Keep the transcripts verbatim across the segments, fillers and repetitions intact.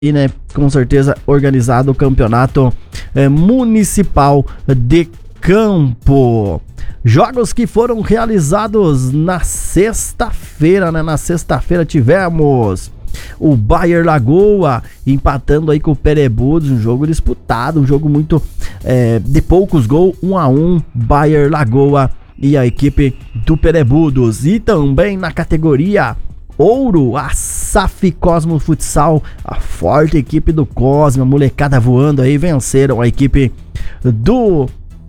e, né, com certeza organizado o campeonato é, municipal de campo. Jogos que foram realizados na sexta-feira, né? Na sexta-feira tivemos o Bayer Lagoa empatando aí com o Perebudos, um jogo disputado, um jogo muito é, de poucos gols, um a um, Bayer Lagoa e a equipe do Perebudos. E também na categoria Ouro, a S A F Cosmo Futsal, a forte equipe do Cosmo, a molecada voando aí, venceram a equipe do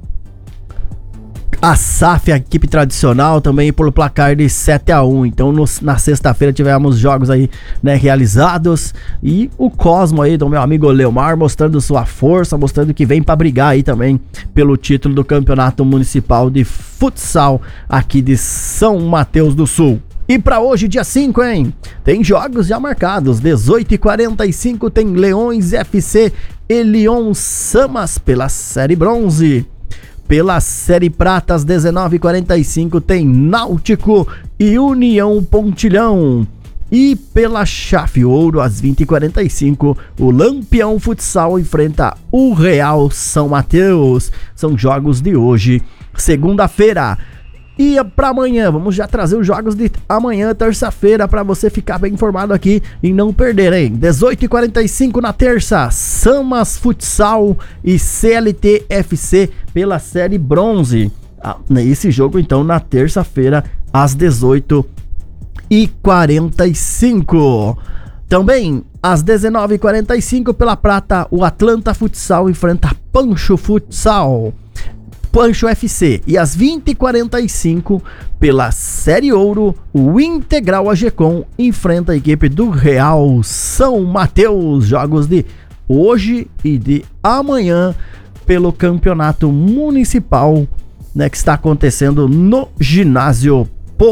a S A F, a equipe tradicional, também por placar de sete a um. Então no, na sexta-feira tivemos jogos aí, né, realizados, e o Cosmo aí do meu amigo Leomar mostrando sua força, mostrando que vem para brigar aí também pelo título do Campeonato Municipal de Futsal aqui de São Mateus do Sul. E pra hoje, dia cinco, hein? Tem jogos já marcados. dezoito e quarenta e cinco tem Leões F C e Lyon Samas pela Série Bronze. Pela Série Prata, às dezenove e quarenta e cinco tem Náutico e União Pontilhão. E pela Chave Ouro, às vinte e quarenta e cinco, o Lampião Futsal enfrenta o Real São Mateus. São jogos de hoje, segunda-feira. E para amanhã, vamos já trazer os jogos de amanhã, terça-feira, para você ficar bem informado aqui e não perder, hein? dezoito e quarenta e cinco na terça, Samas Futsal e C L T F C pela Série Bronze. Ah, esse jogo, então, na terça-feira, às dezoito e quarenta e cinco. Também, às dezenove e quarenta e cinco, pela Prata, o Atlanta Futsal enfrenta Pancho Futsal. Pancho F C. E às vinte e quarenta e cinco, pela Série Ouro, o Integral Agecom enfrenta a equipe do Real São Mateus. Jogos de hoje e de amanhã pelo Campeonato Municipal, né, que está acontecendo no Ginásio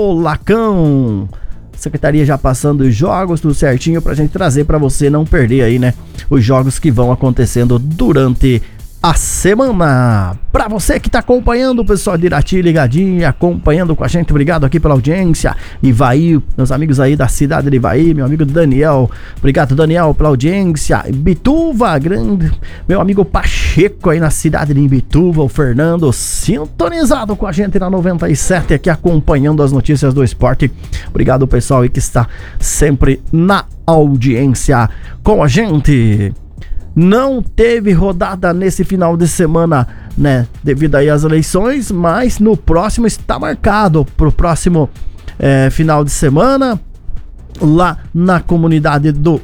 Polacão. Secretaria já passando os jogos, tudo certinho pra gente trazer pra você não perder aí, né, os jogos que vão acontecendo durante a semana. Pra você que tá acompanhando, o pessoal de Irati ligadinho, acompanhando com a gente, obrigado aqui pela audiência. Ivaí, meus amigos aí da cidade de Ivaí, meu amigo Daniel, obrigado Daniel pela audiência. Bituva, grande, meu amigo Pacheco aí na cidade de Bituva, o Fernando sintonizado com a gente na noventa e sete aqui acompanhando as notícias do esporte. Obrigado pessoal aí que está sempre na audiência com a gente. Não teve rodada nesse final de semana, né, devido aí às eleições, mas no próximo está marcado pro próximo é, final de semana, lá na comunidade do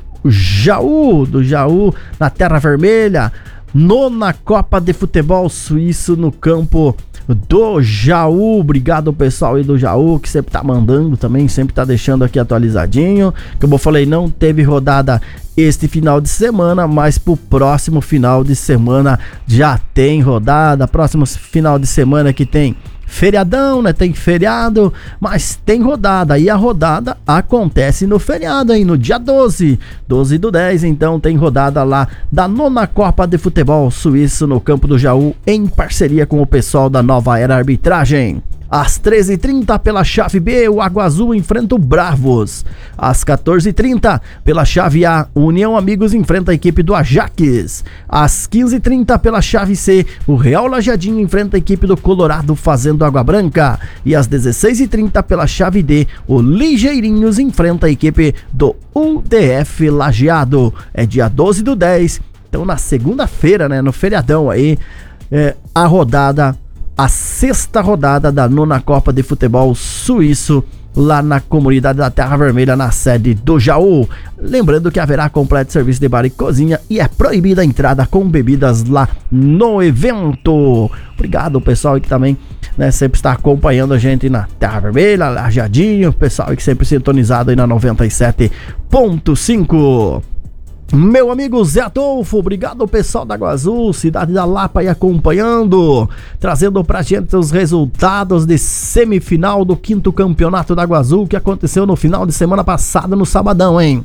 Jaú, do Jaú, na Terra Vermelha, nona Copa de Futebol Suíço no campo do Jaú. Obrigado pessoal aí do Jaú que sempre tá mandando também, sempre tá deixando aqui atualizadinho. Como eu falei, não teve rodada este final de semana, mas pro próximo final de semana já tem rodada. Próximo final de semana que tem feriadão, né? Tem feriado, mas tem rodada. E a rodada acontece no feriado, hein? No dia doze, doze do dez, então tem rodada lá da nona Copa de Futebol Suíço no campo do Jaú, em parceria com o pessoal da Nova Era Arbitragem. Às treze e trinta, pela Chave B, o Água Azul enfrenta o Bravos. Às quatorze e trinta, pela Chave A, o União Amigos enfrenta a equipe do Ajax. Às quinze e trinta, pela Chave C, o Real Lajeadinho enfrenta a equipe do Colorado fazendo Água Branca. E às dezesseis e trinta, pela Chave D, o Ligeirinhos enfrenta a equipe do U D F Lajeado. É dia doze do dez, então na segunda-feira, né, no feriadão aí, é, a rodada, a sexta rodada da nona Copa de Futebol Suíço, lá na comunidade da Terra Vermelha, na sede do Jaú. Lembrando que haverá completo serviço de bar e cozinha e é proibida a entrada com bebidas lá no evento. Obrigado pessoal que também, né, sempre está acompanhando a gente na Terra Vermelha, Lajeadinho, pessoal que sempre sintonizado aí na noventa e sete ponto cinco. Meu amigo Zé Adolfo, obrigado pessoal da Água Azul, cidade da Lapa aí acompanhando, trazendo pra gente os resultados de semifinal do quinto campeonato da Água Azul que aconteceu no final de semana passada, no sabadão, hein?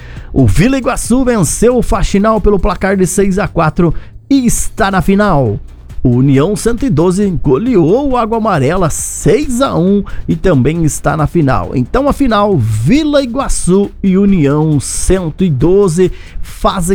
O Vila Iguaçu venceu o Faxinal pelo placar de seis a quatro e está na final. O União cento e doze goleou o Água Amarela seis a um e também está na final. Então a final, Vila Iguaçu e União cento e doze fazem